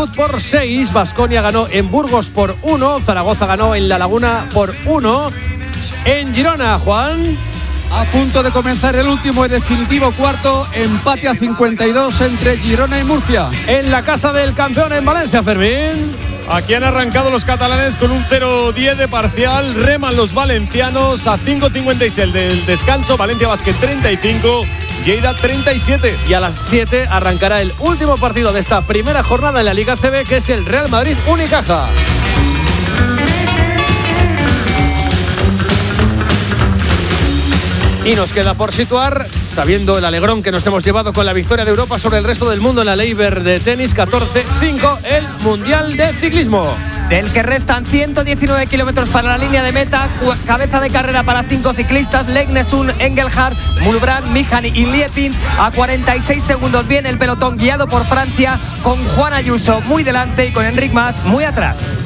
Chubut por 6, Baskonia ganó en Burgos por 1, Zaragoza ganó en La Laguna por 1. En Girona, Juan. A punto de comenzar el último y definitivo cuarto, empate a 52 entre Girona y Murcia. En la casa del campeón en Valencia, Fermín. Aquí han arrancado los catalanes con un 0-10 de parcial. Reman los valencianos a 5.56 del descanso. Valencia Basket 35, Lleida 37. Y a las 7 arrancará el último partido de esta primera jornada en la Liga CB, que es el Real Madrid Unicaja. Y nos queda por situar, sabiendo el alegrón que nos hemos llevado con la victoria de Europa sobre el resto del mundo en la Leiber de tenis, 14-5, el Mundial de Ciclismo. Del que restan 119 kilómetros para la línea de meta, cabeza de carrera para 5 ciclistas, Legnesun, Engelhardt, Mulbrand, Mijani y Liepins. A 46 segundos viene el pelotón guiado por Francia, con Juan Ayuso muy delante y con Enric Mas muy atrás.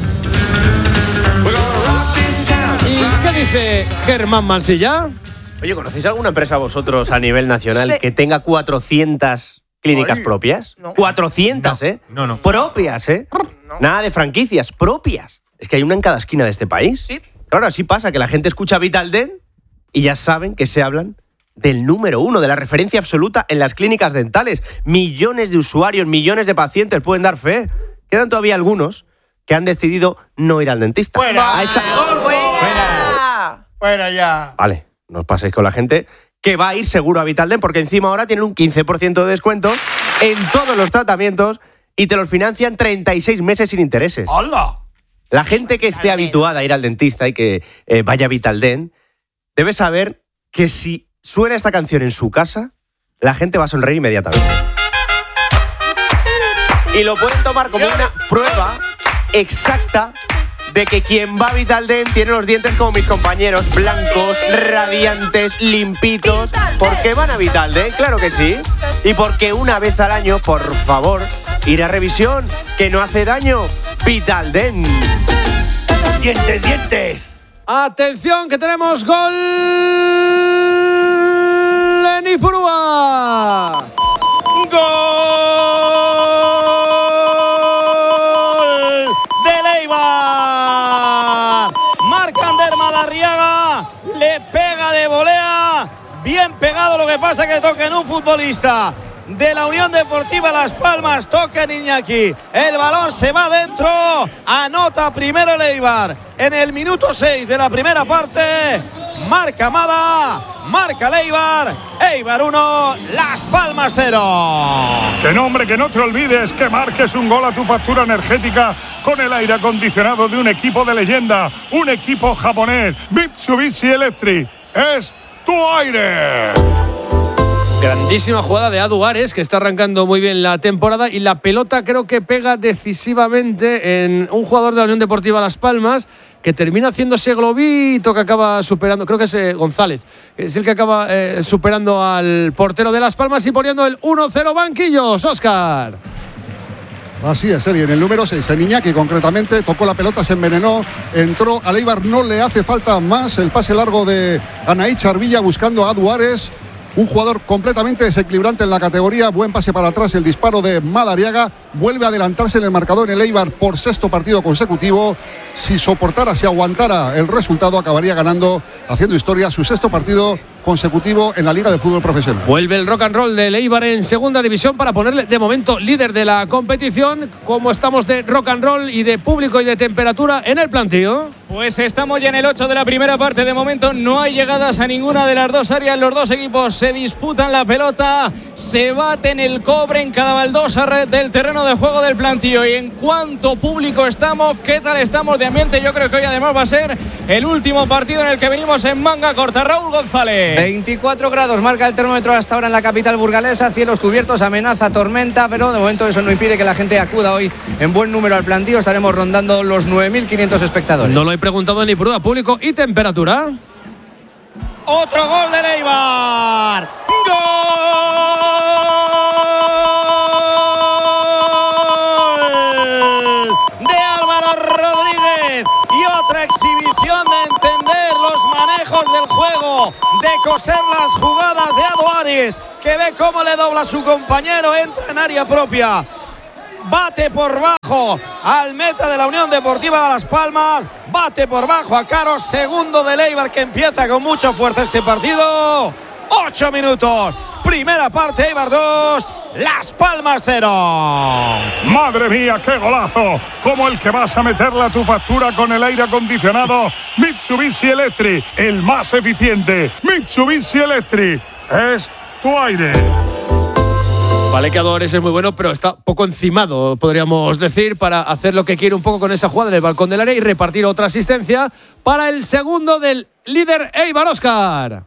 ¿Y qué dice Germán Mansilla? Oye, ¿conocéis alguna empresa vosotros a nivel nacional que tenga 400 clínicas propias? No. 400, ¿eh? No. Propias, ¿eh? No. Nada de franquicias, propias. Es que hay una en cada esquina de este país. Sí. Claro, así pasa, que la gente escucha Vital Dent y ya saben que se hablan del número 1, de la referencia absoluta en las clínicas dentales. Millones de usuarios, millones de pacientes pueden dar fe. Quedan todavía algunos que han decidido no ir al dentista. ¡Fuera! Fuera ya. Vale, no os paséis con la gente que va a ir seguro a Vital Dent, porque encima ahora tienen un 15% de descuento en todos los tratamientos y te los financian 36 meses sin intereses. ¡Hola! La gente que esté habituada a ir al dentista y que vaya a Vital Dent debe saber que si suena esta canción en su casa, la gente va a sonreír inmediatamente. Y lo pueden tomar como una prueba exacta de que quien va a Vital Dent tiene los dientes como mis compañeros, blancos, radiantes, limpitos. Porque van a Vital Dent, claro que sí. Y porque una vez al año, por favor, ir a revisión, que no hace daño. Vital Dent. ¡Dientes, dientes! Atención, que tenemos gol en Ipurúa. ¡Gol de Leibar! Marca Ander Madariaga, le pega de volea, bien pegado, lo que pasa que toca en un futbolista de la Unión Deportiva Las Palmas, toca en Iñaki, el balón se va dentro, anota primero el Eibar en el minuto 6 de la primera parte, marca Mada, marca el Eibar, Eibar 1, Las Palmas 0. Que no, hombre, que no te olvides que marques un gol a tu factura energética con el aire acondicionado de un equipo de leyenda, un equipo japonés, Mitsubishi Electric, es tu aire. Grandísima jugada de Adu Ares, que está arrancando muy bien la temporada, y la pelota creo que pega decisivamente en un jugador de la Unión Deportiva Las Palmas, que termina haciéndose globito, que acaba superando, creo que es González, es el que acaba superando al portero de Las Palmas y poniendo el 1-0 banquillos. Óscar. Así es, Eri, en el número 6, en Iñaki concretamente, tocó la pelota, se envenenó, entró a Eibar, no le hace falta más, el pase largo de Anaí Charvilla buscando a Adu Ares. Un jugador completamente desequilibrante en la categoría. Buen pase para atrás, el disparo de Madariaga. Vuelve a adelantarse en el marcador en el Eibar por sexto partido consecutivo. Si soportara, si aguantara el resultado, acabaría ganando, haciendo historia, su sexto partido consecutivo en la Liga de Fútbol Profesional. Vuelve el rock and roll del Eibar en segunda división para ponerle de momento líder de la competición. ¿Cómo estamos de rock and roll y de público y de temperatura en el plantío? Pues estamos ya en el 8 de la primera parte. De momento no hay llegadas a ninguna de las dos áreas. Los dos equipos se disputan la pelota, se baten el cobre en cada baldosa del terreno de juego del plantío. Y en cuanto público estamos, ¿qué tal estamos de ambiente? Yo creo que hoy además va a ser el último partido en el que venimos en manga corta. Raúl González. 24 grados marca el termómetro hasta ahora en la capital burgalesa, cielos cubiertos, amenaza tormenta, pero de momento eso no impide que la gente acuda hoy en buen número al plantío. Estaremos rondando los 9.500 espectadores. No lo he preguntado ni prueba, público y temperatura. Otro gol de Eibar. ¡Gol de Álvaro Rodríguez! Y otra exhibición de entender los manejos del juego, de coser las jugadas de Adu Ares, que ve cómo le dobla a su compañero, entra en área propia. bate por bajo al meta de la Unión Deportiva Las Palmas, bate por bajo a Caro, segundo del Eibar que empieza con mucha fuerza este partido. 8 minutos, primera parte, Eibar 2, Las Palmas 0. Madre mía, qué golazo, como el que vas a meterle a tu factura con el aire acondicionado Mitsubishi Electric, el más eficiente. Mitsubishi Electric es tu aire. Vale que Aduares es muy bueno, pero está poco encimado, podríamos decir, para hacer lo que quiere un poco con esa jugada en el balcón del área y repartir otra asistencia para el segundo del líder Eibar, Óscar.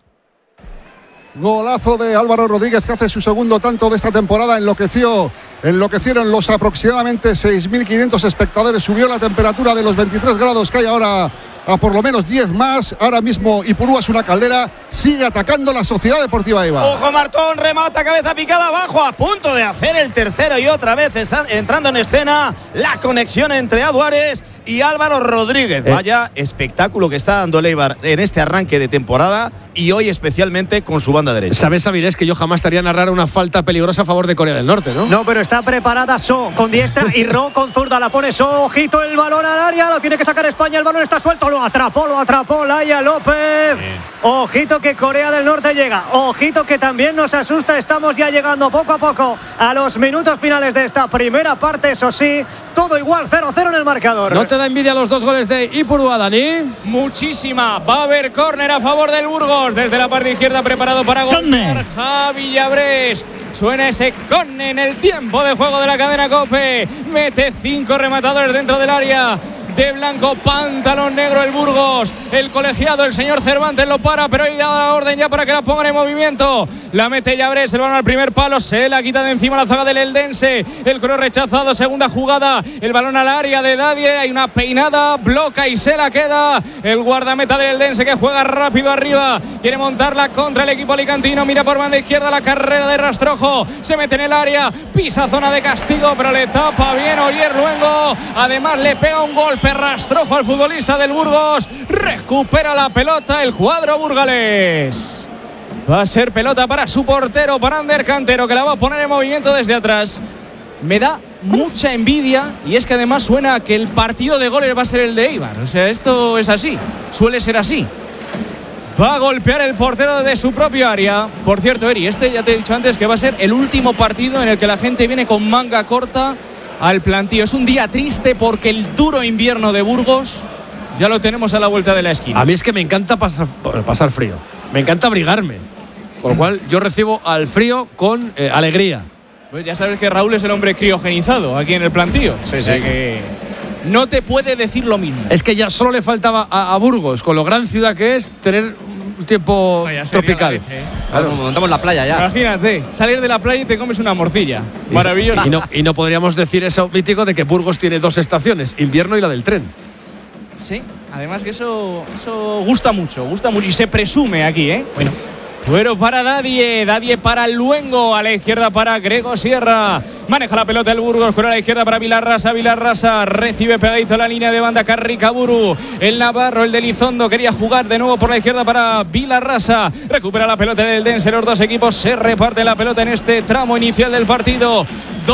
Golazo de Álvaro Rodríguez, que hace su segundo tanto de esta temporada. Enloquecieron los aproximadamente 6.500 espectadores. Subió la temperatura de los 23 grados que hay ahora a por lo menos 10 más. Ahora mismo Ipurúa es una caldera. Sigue atacando la Sociedad Deportiva Eibar. Ojo Martón, remata, cabeza picada abajo, a punto de hacer el tercero y otra vez está entrando en escena la conexión entre Aduares y Álvaro Rodríguez. Vaya espectáculo que está dando el Eibar en este arranque de temporada y hoy especialmente con su banda derecha. Sabes, Avilés, que yo jamás estaría a narrar una falta peligrosa a favor de Corea del Norte, ¿no? No, pero está preparada So con diestra y Ro con zurda. La pone So, ojito el balón al área, lo tiene que sacar España, el balón está suelto, lo atrapó Laia López. Ojito que Corea del Norte llega, ojito que también nos asusta. Estamos ya llegando poco a poco a los minutos finales de esta primera parte, eso sí, todo igual, 0-0 en el marcador. ¿No te da envidia los dos goles de Ipurúa, Dani? Muchísima. Va a haber córner a favor del Burgos. Desde la parte izquierda preparado para golpear Javi Llabrés. Suena ese córner en el tiempo de juego de la cadena COPE. Mete 5 rematadores dentro del área. De blanco, pantalón negro el Burgos. El colegiado, el señor Cervantes lo para, pero hay dado la orden ya para que la pongan en movimiento. La mete Llabrés, el balón al primer palo, se la quita de encima la zaga del Eldense. El coro rechazado, segunda jugada. El balón al área de Dadie, hay una peinada, bloca y se la queda. El guardameta del Eldense que juega rápido arriba. Quiere montarla contra el equipo alicantino. Mira por banda izquierda la carrera de Rastrojo. Se mete en el área, pisa zona de castigo, pero le tapa bien Oyer Luengo. Además le pega un golpe Rastrojo al futbolista del Burgos. Recupera la pelota el cuadro burgalés. Va a ser pelota para su portero, para Ander Cantero, que la va a poner en movimiento desde atrás. Me da mucha envidia y es que además suena que el partido de goles va a ser el de Eibar. O sea, esto es así, suele ser así. Va a golpear el portero de su propio área. Por cierto, Eri, ya te he dicho antes que va a ser el último partido en el que la gente viene con manga corta al plantío. Es un día triste porque el duro invierno de Burgos ya lo tenemos a la vuelta de la esquina. A mí es que me encanta pasar frío. Me encanta abrigarme. Con lo cual yo recibo al frío con alegría. Pues ya sabes que Raúl es el hombre criogenizado aquí en el plantío. Sí, o sea que no te puede decir lo mismo. Es que ya solo le faltaba a Burgos, con lo gran ciudad que es, tener un tiempo tropical. Leche, claro, montamos la playa ya. Imagínate, salir de la playa y te comes una morcilla. Maravilloso. Y no podríamos decir eso mítico de que Burgos tiene 2 estaciones, invierno y la del tren. Sí, además que eso gusta mucho y se presume aquí, ¿eh? Bueno. Fuero para Dadie para Luengo, a la izquierda para Grego Sierra. Maneja la pelota el Burgos, con a la izquierda para Vilarrasa, recibe pegadito la línea de banda Carricaburu. El Navarro, el de Elizondo, quería jugar de nuevo por la izquierda para Vilarrasa. Recupera la pelota en el Dense, los dos equipos se reparten la pelota en este tramo inicial del partido.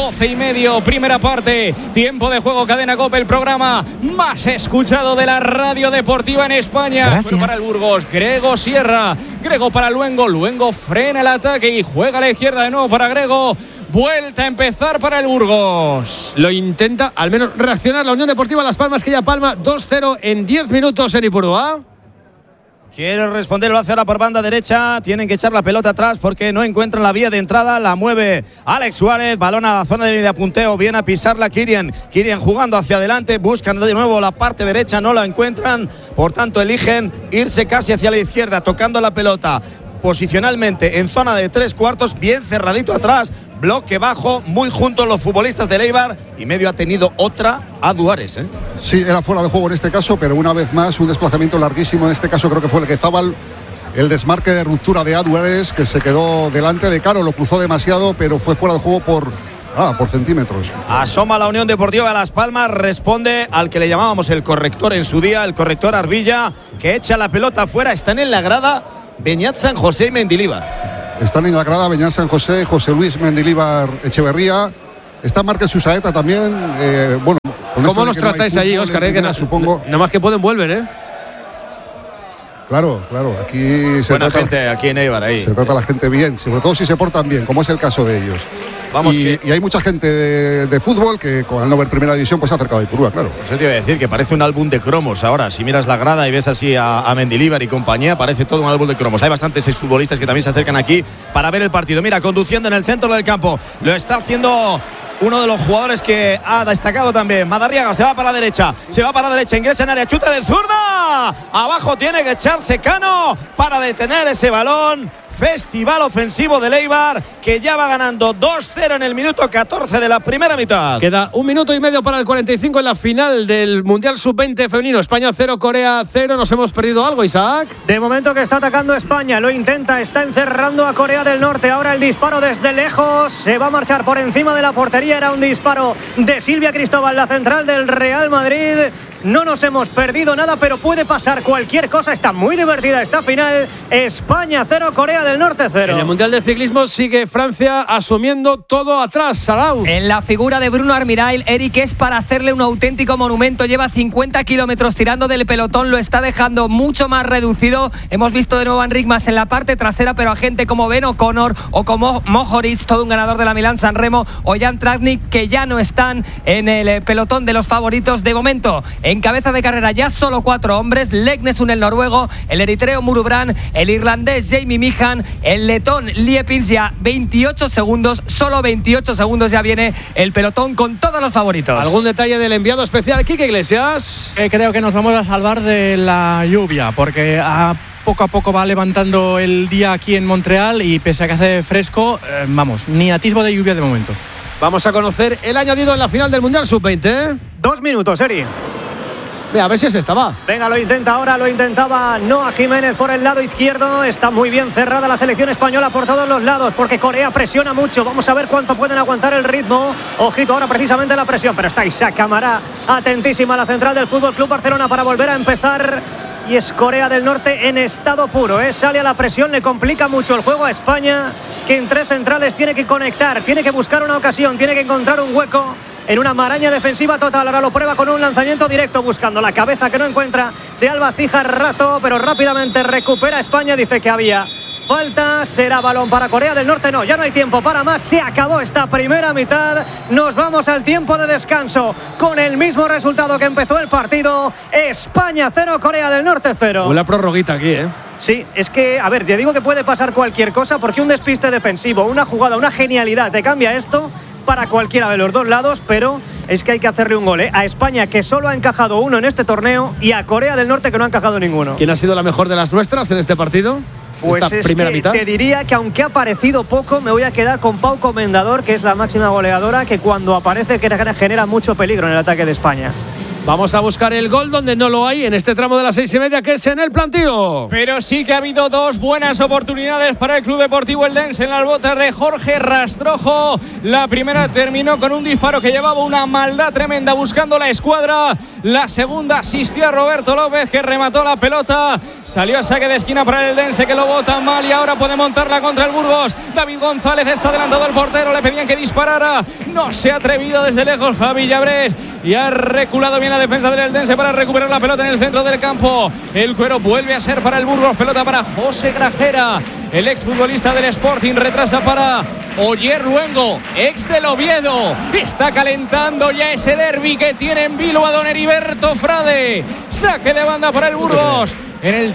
12:30, primera parte, tiempo de juego, cadena COPE, el programa más escuchado de la radio deportiva en España. Gracias. Para el Burgos, Grego Sierra, Grego para Luengo frena el ataque y juega a la izquierda de nuevo para Grego. Vuelta a empezar para el Burgos. Lo intenta, al menos reaccionar la Unión Deportiva Las Palmas, que ya palma 2-0 en 10 minutos en Ipurúa. Quiere responder, lo hace ahora por banda derecha. Tienen que echar la pelota atrás porque no encuentran la vía de entrada. La mueve Alex Suárez. Balón a la zona de apunteo. Viene a pisarla Kirian. Kirian jugando hacia adelante. Buscan de nuevo la parte derecha. No la encuentran. Por tanto, eligen irse casi hacia la izquierda, tocando la pelota posicionalmente en zona de 3/4. Bien cerradito atrás. Bloque bajo, muy juntos los futbolistas del Eibar. Y medio ha tenido otra a Duares, ¿eh? Sí, era fuera de juego en este caso, pero una vez más un desplazamiento larguísimo. En este caso creo que fue el que Zabal, el desmarque de ruptura de Aduares, que se quedó delante de Caro, lo cruzó demasiado, pero fue fuera de juego por centímetros. Asoma la Unión Deportiva de Las Palmas, responde al que le llamábamos el corrector en su día, el corrector Arbilla, que echa la pelota afuera. Están en la grada Beñat San José y Mendilibar. Están en la grada Beñat San José, José Luis Mendilibar Echeverría Está Márquez Susaeta también. Bueno, ¿cómo los tratáis allí, Óscar? Supongo. Nada más que pueden vuelven, ¿eh? Claro, aquí se buena trata gente aquí en Eibar ahí. Se trata a la gente bien, sobre todo si se portan bien, como es el caso de ellos. Y hay mucha gente de fútbol que al no ver Primera División pues se ha acercado a Ipurúa, claro. Eso te iba a decir, que parece un álbum de cromos ahora. Si miras la grada y ves así a Mendilibar y compañía, parece todo un álbum de cromos. Hay bastantes exfutbolistas que también se acercan aquí para ver el partido. Mira, conduciendo en el centro del campo. Lo está haciendo uno de los jugadores que ha destacado también. Madariaga se va para la derecha, ingresa en área, chuta de zurda. Abajo tiene que echarse Cano para detener ese balón. Festival ofensivo de Eibar, que ya va ganando 2-0 en el minuto 14 de la primera mitad. Queda 1 minuto y medio para el 45 en la final del Mundial Sub-20 femenino. España 0, Corea 0. ¿Nos hemos perdido algo, Isaac? De momento que está atacando España, lo intenta, está encerrando a Corea del Norte. Ahora el disparo desde lejos, se va a marchar por encima de la portería. Era un disparo de Silvia Cristóbal, la central del Real Madrid. No nos hemos perdido nada, pero puede pasar cualquier cosa. Está muy divertida esta final. España 0, Corea del Norte 0. En el Mundial de Ciclismo sigue Francia asumiendo todo atrás. Sarauz. En la figura de Bruno Armirail, Eric es para hacerle un auténtico monumento. Lleva 50 kilómetros tirando del pelotón, lo está dejando mucho más reducido. Hemos visto de nuevo a Enric Mas en la parte trasera, pero a gente como Ben O'Connor o como Mohoric, todo un ganador de la Milán-San Remo, o Jan Tratnik, que ya no están en el pelotón de los favoritos de momento. En cabeza de carrera ya solo 4 hombres: Legnesun, el noruego, el eritreo Murubran, el irlandés Jamie Meehan, el letón Liepins. Ya 28 segundos, solo 28 segundos ya viene el pelotón con todos los favoritos. ¿Algún detalle del enviado especial, Quique Iglesias? Creo que nos vamos a salvar de la lluvia, porque poco a poco va levantando el día aquí en Montreal y pese a que hace fresco, ni atisbo de lluvia de momento. Vamos a conocer el añadido en la final del Mundial Sub-20, ¿eh? 2 minutos, Eri. A ver si es esta, va. Venga, lo intenta ahora, lo intentaba Noah Jiménez por el lado izquierdo. Está muy bien cerrada la selección española por todos los lados, porque Corea presiona mucho. Vamos a ver cuánto pueden aguantar el ritmo. Ojito ahora precisamente la presión, pero está Isaac Camará atentísima a la central del Fútbol Club Barcelona para volver a empezar. Y es Corea del Norte en estado puro, ¿eh? Sale a la presión, le complica mucho el juego a España, que en 3 centrales tiene que conectar, tiene que buscar una ocasión, tiene que encontrar un hueco en una maraña defensiva total. Ahora lo prueba con un lanzamiento directo, buscando la cabeza que no encuentra de Albacija Rato, pero rápidamente recupera España. Dice que había falta, será balón para Corea del Norte. No, ya no hay tiempo para más, se acabó esta primera mitad. Nos vamos al tiempo de descanso con el mismo resultado que empezó el partido. España 0, Corea del Norte 0. Una prorroguita aquí, ¿eh? Sí, es que, a ver, te digo que puede pasar cualquier cosa, porque un despiste defensivo, una jugada, una genialidad, te cambia esto para cualquiera de los dos lados, pero es que hay que hacerle un gol, ¿eh? A España, que solo ha encajado 1 en este torneo, y a Corea del Norte, que no ha encajado ninguno. ¿Quién ha sido la mejor de las nuestras en este partido? Pues esta es primera que mitad. Te diría que aunque ha aparecido poco, me voy a quedar con Pau Comendador, que es la máxima goleadora, que cuando aparece genera mucho peligro en el ataque de España. Vamos a buscar el gol donde no lo hay en este tramo de las 6:30, que es en el plantío. Pero sí que ha habido 2 buenas oportunidades para el Club Deportivo Eldense en las botas de Jorge Rastrojo. La primera terminó con un disparo que llevaba una maldad tremenda buscando la escuadra. La segunda asistió a Roberto López, que remató la pelota. Salió a saque de esquina para el Eldense, que lo bota mal y ahora puede montarla contra el Burgos. David González está adelantado al portero, le pedían que disparara. No se ha atrevido desde lejos Javi Llabrés y ha reculado bien la defensa del Eldense para recuperar la pelota en el centro del campo. El cuero vuelve a ser para el Burgos, pelota para José Grajera, el exfutbolista del Sporting. Retrasa para Oyer Luengo, ex del Oviedo. Está calentando ya ese derbi que tiene en vilo a don Heriberto Frade. Saque de banda para el Burgos en el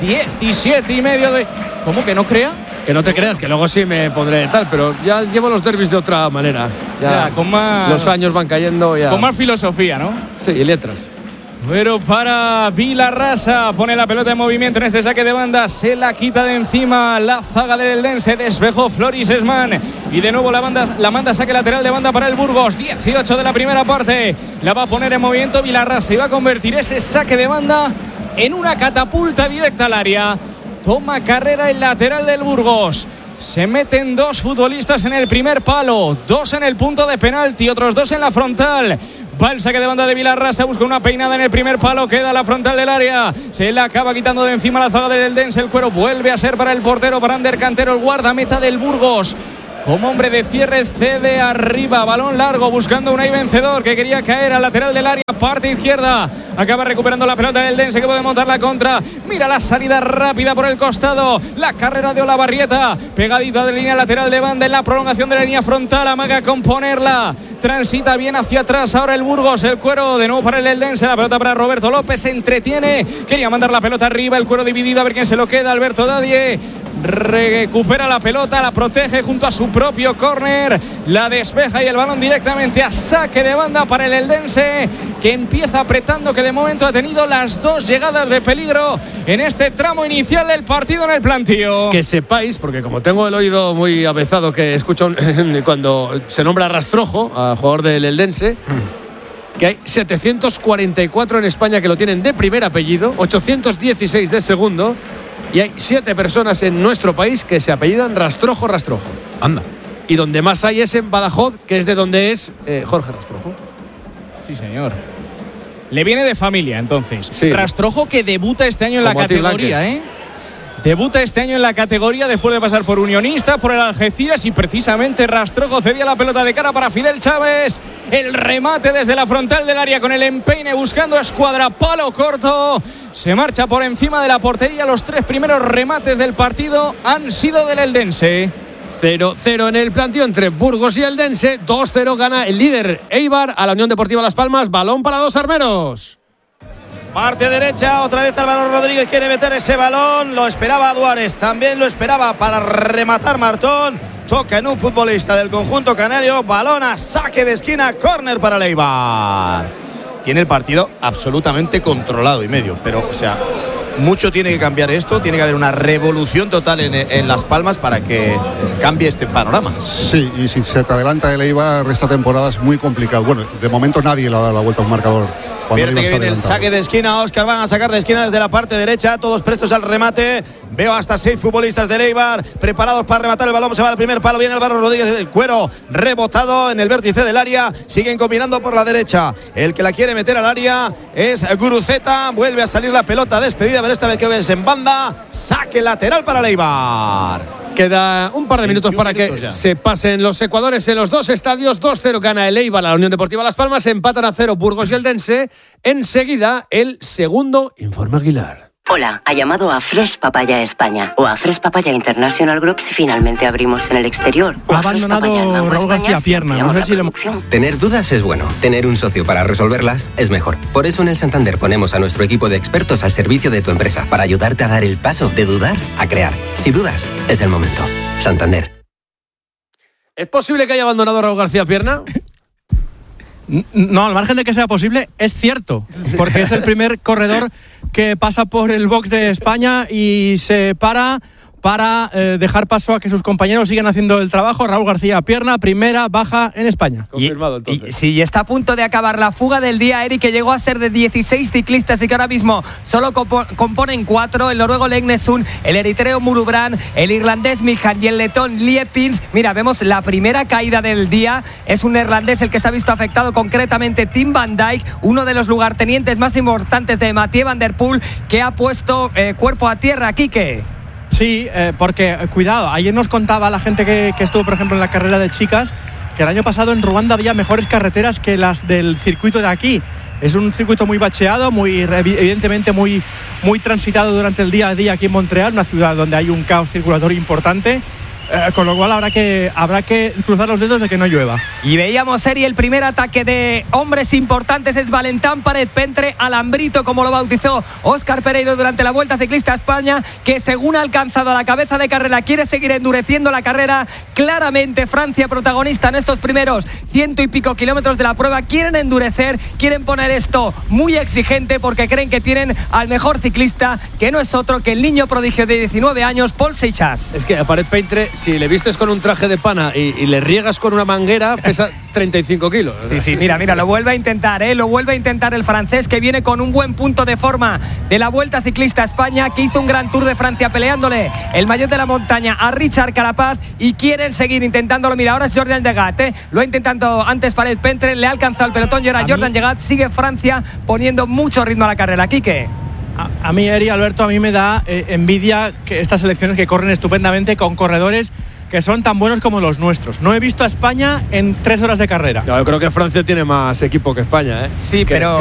17,5 de... ¿Cómo que no crea? Que no te creas, que luego sí me pondré tal, pero ya llevo los derbis de otra manera. Ya con más... Los años van cayendo ya. Con más filosofía, ¿no? Sí, y letras. Pero para Vilarrasa, pone la pelota en movimiento en este saque de banda, se la quita de encima la zaga del Eldense, despejó Floris Esman y de nuevo la manda saque lateral de banda para el Burgos. 18 de la primera parte, la va a poner en movimiento Vilarrasa y va a convertir ese saque de banda en una catapulta directa al área. Toma carrera el lateral del Burgos. Se meten 2 futbolistas en el primer palo, 2 en el punto de penalti, otros 2 en la frontal. Va el saque de banda de Vilarrasa, busca una peinada en el primer palo, queda la frontal del área, se la acaba quitando de encima la zaga del Eldense. El cuero vuelve a ser para el portero, para Ander Cantero, el guardameta del Burgos. Como hombre de cierre, cede arriba, balón largo, buscando un ahí vencedor que quería caer al lateral del área, parte izquierda, acaba recuperando la pelota del Dense que puede montar la contra, mira la salida rápida por el costado, la carrera de Olavarrieta, pegadita de línea lateral de banda en la prolongación de la línea frontal, amaga con ponerla, transita bien hacia atrás, ahora el Burgos, el Cuero, de nuevo para el Dense, la pelota para Roberto López, se entretiene, quería mandar la pelota arriba, el Cuero dividido, a ver quién se lo queda, Alberto Dadie, recupera la pelota, la protege junto a su propio córner, la despeja y el balón directamente a saque de banda para el Eldense, que empieza apretando, que de momento ha tenido las 2 llegadas de peligro en este tramo inicial del partido en el plantío. Que sepáis, porque como tengo el oído muy avezado, que escucho cuando se nombra Rastrojo, a jugador del Eldense, que hay 744 en España que lo tienen de primer apellido, 816 de segundo, y hay 7 personas en nuestro país que se apellidan Rastrojo. Anda. Y donde más hay es en Badajoz, que es de donde es Jorge Rastrojo. Sí, señor. Le viene de familia, entonces. Sí. Rastrojo, que debuta este año en la categoría, ¿eh? Debuta este año en la categoría después de pasar por Unionistas, por el Algeciras, y precisamente Rastrojo cedía la pelota de cara para Fidel Chávez. El remate desde la frontal del área con el empeine buscando escuadra, palo corto. Se marcha por encima de la portería. Los 3 primeros remates del partido han sido del Eldense. 0-0 en el plantío entre Burgos y Eldense. 2-0 gana el líder Eibar a la Unión Deportiva Las Palmas. Balón para los armeros. Parte derecha, otra vez Álvaro Rodríguez quiere meter ese balón. Lo esperaba Duárez, también lo esperaba para rematar Martón. Toca en un futbolista del conjunto canario. Balón a saque de esquina, córner para el Eibar. Tiene el partido absolutamente controlado y medio, pero, o sea, mucho tiene que cambiar esto. Tiene que haber una revolución total en Las Palmas para que cambie este panorama. Sí, y si se te adelanta el Eibar esta temporada es muy complicado. Bueno, de momento nadie le ha dado la vuelta a un marcador. Vierte que viene el saque de esquina. Óscar van a sacar de esquina desde la parte derecha. Todos prestos al remate. Veo hasta 6 futbolistas del Eibar preparados para rematar el balón. Se va al primer palo. Viene Álvaro Rodríguez, el Cuero rebotado en el vértice del área. Siguen combinando por la derecha. El que la quiere meter al área es Guruceta. Vuelve a salir la pelota despedida, pero esta vez que es en banda. Saque lateral para el Eibar. Queda un par de minutos para que se pasen los ecuadores en los 2 estadios. 2-0 gana el Eibar a la Unión Deportiva Las Palmas. Empatan a 0 Burgos y Eldense. Enseguida, el segundo Informe Aguilar. Hola, ha llamado a Fresh Papaya España o a Fresh Papaya International Group si finalmente abrimos en el exterior. O Ha a Fresh Papaya en abandonado Mango Raúl España García si Pierna. ampliamos No sé la si le- producción. Tener dudas es bueno. Tener un socio para resolverlas es mejor. Por eso en el Santander ponemos a nuestro equipo de expertos al servicio de tu empresa para ayudarte a dar el paso de dudar a crear. Si dudas, es el momento. Santander. ¿Es posible que haya abandonado Raúl García Pierna? No, al margen de que sea posible, es cierto, porque es el primer corredor que pasa por el box de España y se para dejar paso a que sus compañeros sigan haciendo el trabajo. Raúl García Pierna, primera baja en España. Confirmado, entonces. Sí, está a punto de acabar la fuga del día, Eric, que llegó a ser de 16 ciclistas y que ahora mismo solo componen 4, el noruego Legnesun, el eritreo Mulubran, el irlandés Mijan y el letón Liepins. Mira, vemos la primera caída del día, es un neerlandés el que se ha visto afectado, concretamente Tim van Dijk, uno de los lugartenientes más importantes de Mathieu van der Poel, que ha puesto cuerpo a tierra. Quique. Sí, porque, cuidado, ayer nos contaba la gente que estuvo, por ejemplo, en la carrera de chicas, que el año pasado en Ruanda había mejores carreteras que las del circuito de aquí. Es un circuito muy bacheado, evidentemente muy transitado durante el día a día aquí en Montreal, una ciudad donde hay un caos circulatorio importante. Con lo cual habrá que cruzar los dedos de que no llueva. Y veíamos, Eri, el primer ataque de hombres importantes es Valentán Paret Pentre, Alambrito, como lo bautizó Óscar Pereiro durante la Vuelta Ciclista a España, que según ha alcanzado a la cabeza de carrera quiere seguir endureciendo la carrera. Claramente Francia protagonista en estos primeros 100 y pico kilómetros de la prueba. Quieren endurecer, quieren poner esto muy exigente porque creen que tienen al mejor ciclista, que no es otro que el niño prodigio de 19 años, Paul Seixas. Es que a Paret Pentre, si le vistes con un traje de pana y le riegas con una manguera, pesa 35 kilos. Sí, mira, lo vuelve a intentar, lo vuelve a intentar el francés, que viene con un buen punto de forma de la Vuelta Ciclista a España, que hizo un gran Tour de Francia peleándole el maillot de la montaña a Richard Carapaz, y quieren seguir intentándolo. Mira, ahora es Jordan Llegat, lo ha intentado antes Paret Pentre, le ha alcanzado el pelotón y ahora Jordan Llegat. Sigue Francia poniendo mucho ritmo a la carrera. Quique. A mí, Eri, Alberto, a mí me da envidia que estas selecciones que corren estupendamente con corredores que son tan buenos como los nuestros. No he visto a España en 3 horas de carrera. Yo creo que Francia tiene más equipo que España, ¿eh? Sí, que pero